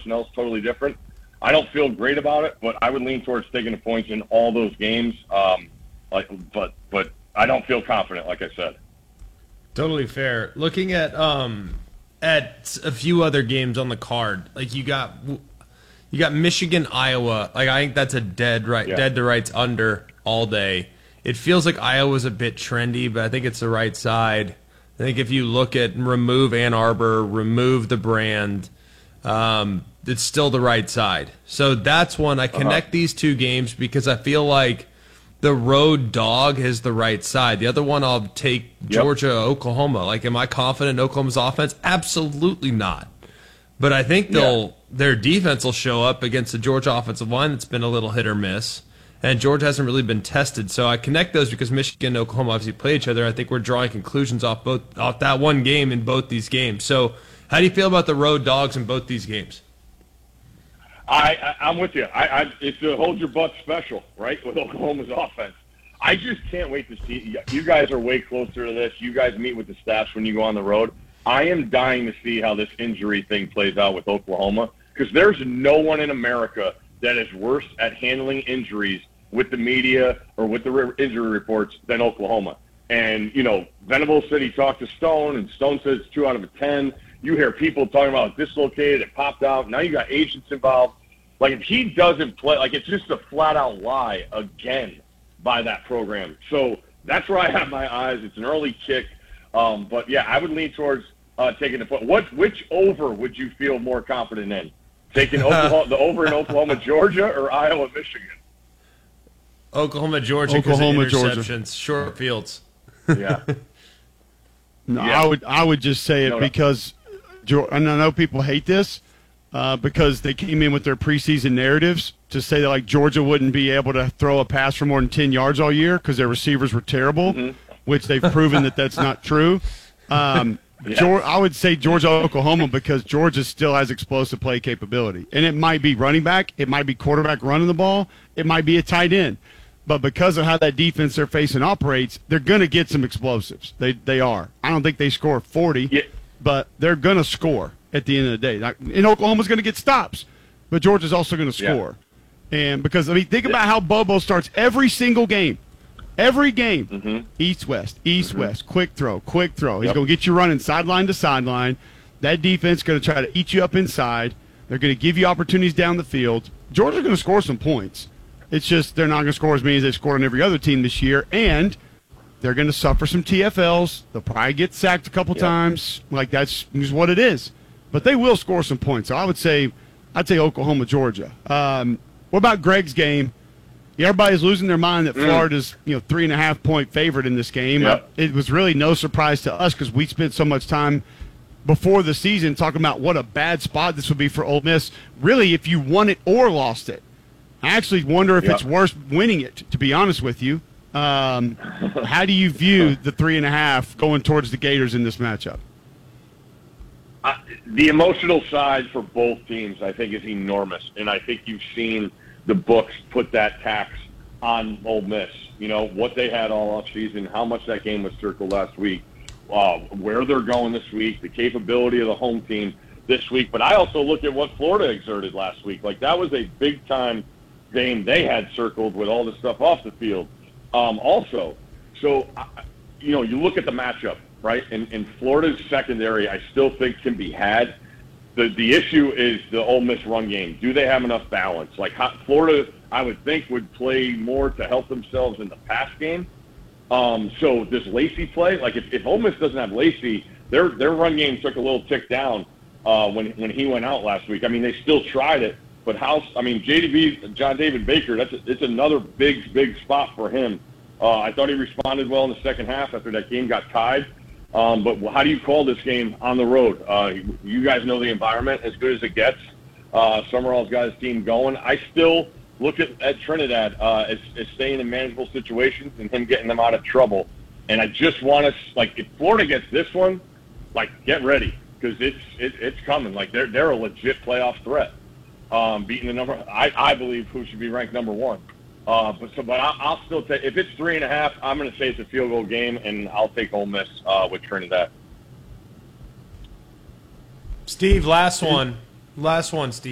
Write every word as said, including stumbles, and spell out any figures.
personnel is totally different. I don't feel great about it, but I would lean towards taking the points in all those games. Um, like, but but I don't feel confident, like I said. Totally fair. Looking at um at a few other games on the card, like you got you got Michigan, Iowa. Like I think that's a dead right, Yeah. dead to rights under all day. It feels like Iowa's a bit trendy, but I think it's the right side. I think if you look at remove Ann Arbor, remove the brand, um, it's still the right side. So that's one I connect uh-huh. these two games because I feel like the road dog is the right side. The other one I'll take Georgia, yep. Oklahoma. Like, am I confident in Oklahoma's offense? Absolutely not. But I think they'll yeah. their defense will show up against the Georgia offensive line that's been a little hit or miss. And Georgia hasn't really been tested. So I connect those because Michigan and Oklahoma obviously play each other. I think we're drawing conclusions off both off that one game in both these games. So how do you feel about the road dogs in both these games? I, I, I'm with you. I, I, it's a hold your butt special, right, with Oklahoma's offense. I just can't wait to see. You guys are way closer to this. You guys meet with the staffs when you go on the road. I am dying to see how this injury thing plays out with Oklahoma because there's no one in America that is worse at handling injuries with the media or with the injury reports than Oklahoma. And, you know, Venables said he talked to Stone, and Stone says it's two out of a ten. You hear people talking about it dislocated, it popped out. Now you got agents involved. Like, if he doesn't play, like, it's just a flat-out lie again by that program. So that's where I have my eyes. It's an early kick. Um, but, yeah, I would lean towards uh, taking the point. What, which over would you feel more confident in? Taking Oklahoma, the over in Oklahoma, Georgia, or Iowa, Michigan? Oklahoma, Georgia, Oklahoma, interceptions, Georgia. Short fields. Yeah. no, yeah. I would I would just say it no, because, and I know people hate this, uh, because they came in with their preseason narratives to say that like Georgia wouldn't be able to throw a pass for more than ten yards all year because their receivers were terrible, mm-hmm. which they've proven that that's not true. Um, yeah. Georgia, I would say Georgia, Oklahoma, because Georgia still has explosive play capability, and it might be running back, it might be quarterback running the ball, it might be a tight end. But because of how that defense they're facing operates, they're going to get some explosives. They they are. I don't think they score forty, yeah. but they're going to score at the end of the day. Like, and Oklahoma's going to get stops, but Georgia's also going to score. Yeah. And because, I mean, think about how Bobo starts every single game. Every game, mm-hmm. east-west, east-west, mm-hmm. quick throw, quick throw. He's yep. going to get you running sideline to sideline. That defense is going to try to eat you up inside. They're going to give you opportunities down the field. Georgia's going to score some points. It's just they're not going to score as many as they've scored on every other team this year, and they're going to suffer some T F Ls. They'll probably get sacked a couple yep. times. Like, that's just what it is. But they will score some points. So I would say I'd say Oklahoma, Georgia. Um, what about Greg's game? Everybody's losing their mind that mm. Florida's you know three and a half point favorite in this game. Yep. Uh, it was really no surprise to us because we spent so much time before the season talking about what a bad spot this would be for Ole Miss. Really, if you won it or lost it. I actually wonder if yep. it's worse winning it, to be honest with you. Um, how do you view the three and a half going towards the Gators in this matchup? Uh, the emotional side for both teams, I think, is enormous. And I think you've seen the books put that tax on Ole Miss. You know, what they had all offseason, how much that game was circled last week, uh, where they're going this week, the capability of the home team this week. But I also look at what Florida exerted last week. Like, that was a big-time game they had circled with all the stuff off the field. Um, also, so, you know, you look at the matchup, right? And, and Florida's secondary, I still think can be had. The the issue is the Ole Miss run game. Do they have enough balance? Like, how, Florida, I would think, would play more to help themselves in the pass game. Um, so does Lacey play? Like, if, if Ole Miss doesn't have Lacey, their their run game took a little tick down uh, when when he went out last week. I mean, they still tried it. But how? I mean, J D B, John David Baker, that's a, it's another big, big spot for him. Uh, I thought he responded well in the second half after that game got tied. Um, but how do you call this game on the road? Uh, you guys know the environment as good as it gets. Uh, Summerall's got his team going. I still look at, at Trinidad uh, as, as staying in manageable situations and him getting them out of trouble. And I just want to, like, if Florida gets this one, like, get ready because it's it, it's coming. Like, they're they're a legit playoff threat. Um, beating the number, I, I believe, who should be ranked number one. Uh, but so, but I, I'll still take if it's three and a half. I'm going to say it's a field goal game, and I'll take Ole Miss uh, with Trinidad. Steve, last one, last one, Steve.